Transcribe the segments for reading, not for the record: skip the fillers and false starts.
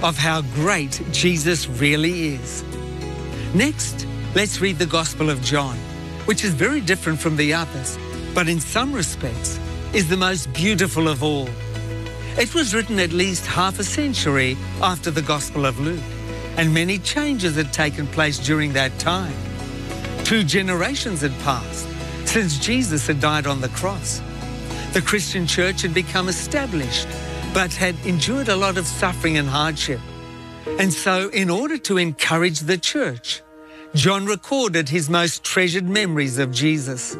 of how great Jesus really is. Next, let's read the Gospel of John, which is very different from the others, but in some respects is the most beautiful of all. It was written at least half a century after the Gospel of Luke, and many changes had taken place during that time. 2 generations had passed since Jesus had died on the cross. The Christian church had become established, but had endured a lot of suffering and hardship. And so, in order to encourage the church, John recorded his most treasured memories of Jesus.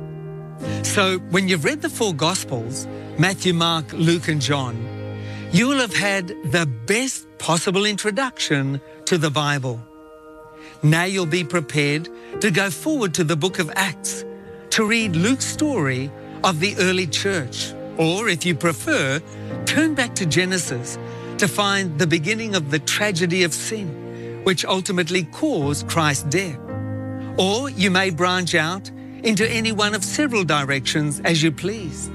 So, when you've read the 4 Gospels, Matthew, Mark, Luke, and John, you will have had the best possible introduction to the Bible. Now you'll be prepared to go forward to the book of Acts to read Luke's story of the early church, or if you prefer, turn back to Genesis to find the beginning of the tragedy of sin, which ultimately caused Christ's death. Or you may branch out into any one of several directions as you please.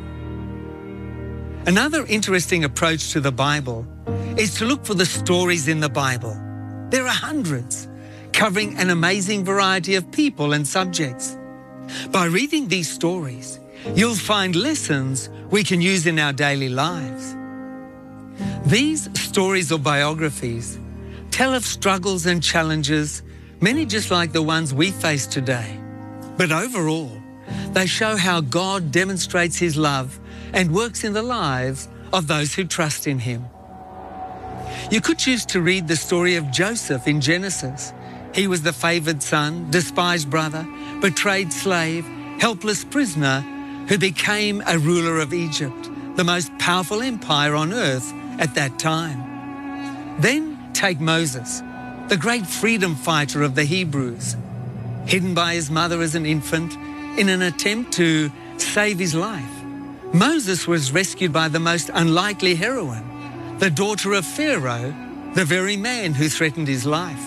Another interesting approach to the Bible is to look for the stories in the Bible. There are hundreds, covering an amazing variety of people and subjects. By reading these stories, you'll find lessons we can use in our daily lives. These stories or biographies tell of struggles and challenges, many just like the ones we face today. But overall, they show how God demonstrates His love and works in the lives of those who trust in Him. You could choose to read the story of Joseph in Genesis. He was the favored son, despised brother, betrayed slave, helpless prisoner who became a ruler of Egypt, the most powerful empire on earth at that time. Then take Moses, the great freedom fighter of the Hebrews, hidden by his mother as an infant in an attempt to save his life. Moses was rescued by the most unlikely heroine, the daughter of Pharaoh, the very man who threatened his life.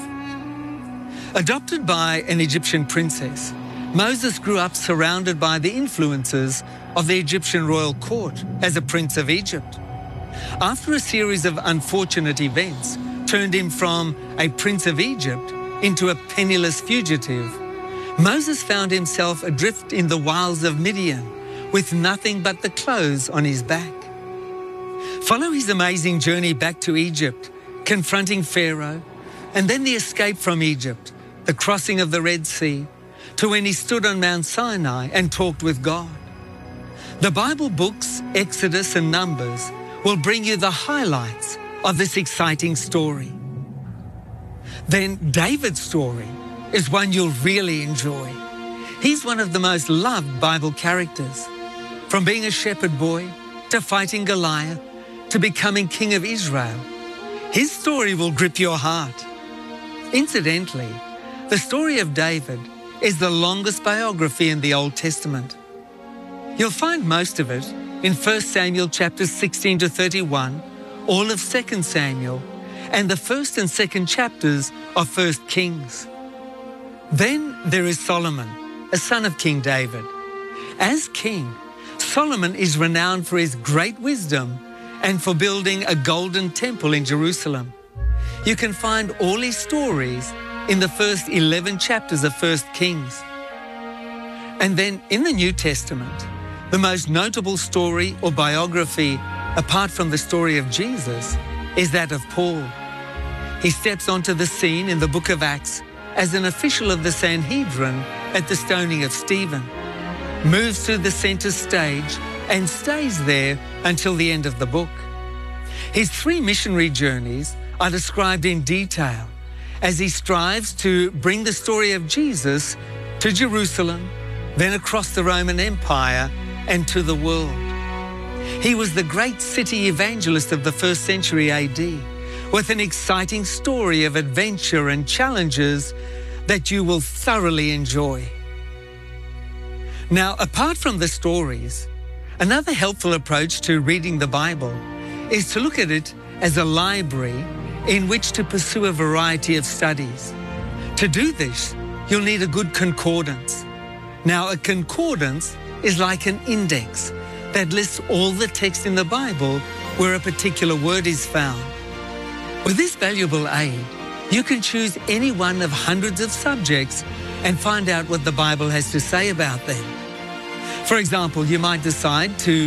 Adopted by an Egyptian princess, Moses grew up surrounded by the influences of the Egyptian royal court as a prince of Egypt. After a series of unfortunate events turned him from a prince of Egypt into a penniless fugitive, Moses found himself adrift in the wilds of Midian with nothing but the clothes on his back. Follow his amazing journey back to Egypt, confronting Pharaoh, and then the escape from Egypt, the crossing of the Red Sea, to when he stood on Mount Sinai and talked with God. The Bible books, Exodus and Numbers, will bring you the highlights of this exciting story. Then David's story is one you'll really enjoy. He's one of the most loved Bible characters. From being a shepherd boy, to fighting Goliath, to becoming king of Israel, his story will grip your heart. Incidentally, the story of David is the longest biography in the Old Testament. You'll find most of it in 1 Samuel chapters 16 to 31, all of 2 Samuel, and the 1st and 2nd chapters of 1 Kings. Then there is Solomon, a son of King David. As king, Solomon is renowned for his great wisdom and for building a golden temple in Jerusalem. You can find all his stories in the first 11 chapters of 1 Kings. And then in the New Testament, the most notable story or biography, apart from the story of Jesus, is that of Paul. He steps onto the scene in the book of Acts as an official of the Sanhedrin at the stoning of Stephen, moves to the center stage and stays there until the end of the book. His 3 missionary journeys are described in detail as he strives to bring the story of Jesus to Jerusalem, then across the Roman Empire and to the world. He was the great city evangelist of the 1st century AD, with an exciting story of adventure and challenges that you will thoroughly enjoy. Now, apart from the stories, another helpful approach to reading the Bible is to look at it as a library in which to pursue a variety of studies. To do this, you'll need a good concordance. Now, a concordance is like an index that lists all the text in the Bible where a particular word is found. With this valuable aid, you can choose any one of hundreds of subjects and find out what the Bible has to say about them. For example, you might decide to